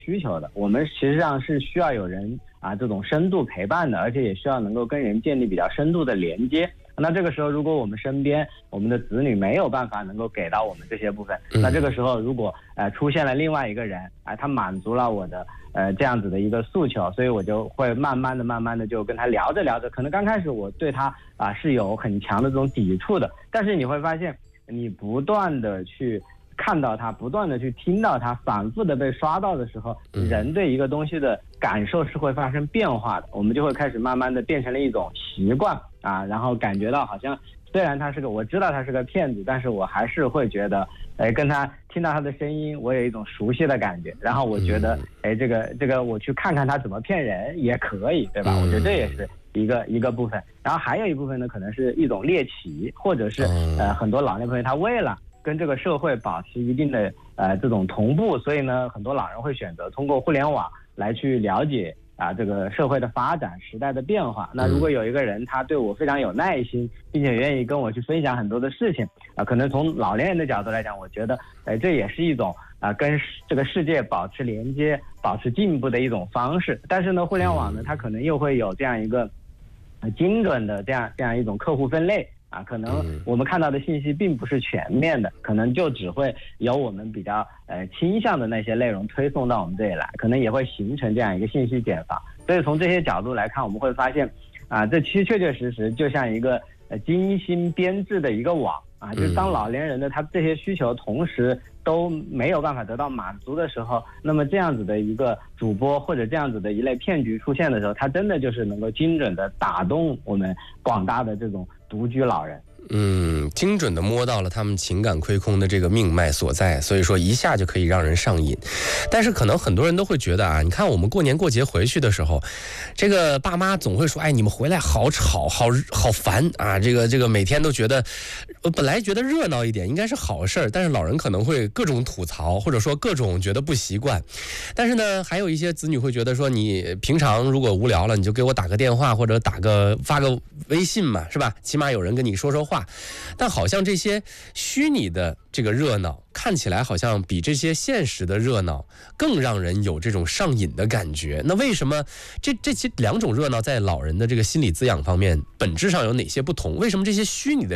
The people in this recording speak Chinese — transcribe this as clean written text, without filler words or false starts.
需求的。我们实际上是需要有人这种深度陪伴的，而且也需要能够跟人建立比较深度的连接。那这个时候，如果我们身边我们的子女没有办法能够给到我们这些部分，那这个时候如果出现了另外一个人他满足了我的这样子的一个诉求，所以我就会慢慢的就跟他聊着聊着，可能刚开始我对他是有很强的这种抵触的，但是你会发现你不断的去看到他，不断的去听到他，反复的被刷到的时候，人对一个东西的感受是会发生变化的，我们就会开始慢慢的变成了一种习惯然后感觉到好像虽然我知道他是个骗子，但是我还是会觉得跟他听到他的声音，我有一种熟悉的感觉，然后我觉得这个我去看看他怎么骗人也可以，对吧？我觉得这也是一个部分。然后还有一部分呢，可能是一种猎奇，或者是很多老年朋友他为了跟这个社会保持一定的这种同步，所以呢很多老人会选择通过互联网来去了解这个社会的发展，时代的变化。那如果有一个人他对我非常有耐心，并且愿意跟我去分享很多的事情可能从老年人的角度来讲，我觉得这也是一种跟这个世界保持连接、保持进步的一种方式。但是呢，互联网呢，它可能又会有这样一个精准的这样一种客户分类可能我们看到的信息并不是全面的，可能就只会有我们比较倾向的那些内容推送到我们这里来，可能也会形成这样一个信息茧房。所以从这些角度来看，我们会发现这其实确实就像一个精心编制的一个网就是当老年人的他这些需求同时都没有办法得到满足的时候，那么这样子的一个主播或者这样子的一类骗局出现的时候，他真的就是能够精准的打动我们广大的这种独居老人。 精准的摸到了他们情感亏空的这个命脉所在，所以说一下就可以让人上瘾。但是可能很多人都会觉得你看我们过年过节回去的时候，这个爸妈总会说你们回来好吵好烦这个每天都觉得本来觉得热闹一点应该是好事，但是老人可能会各种吐槽，或者说各种觉得不习惯。但是呢，还有一些子女会觉得说，你平常如果无聊了，你就给我打个电话或者发个微信嘛，是吧？起码有人跟你说说话。但好像这些虚拟的这个热闹看起来好像比这些现实的热闹更让人有这种上瘾的感觉。那为什么这些两种热闹在老人的这个心理滋养方面本质上有哪些不同？为什么这些虚拟的